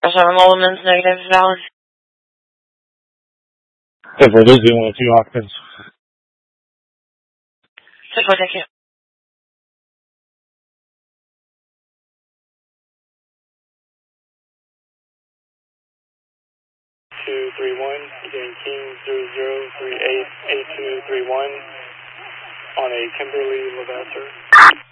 7 Elements, negative, valid. For Lizzie, 102 occupants. 6 4, thank you. 231, getting King 00388231 on a Kimberly Levasseur.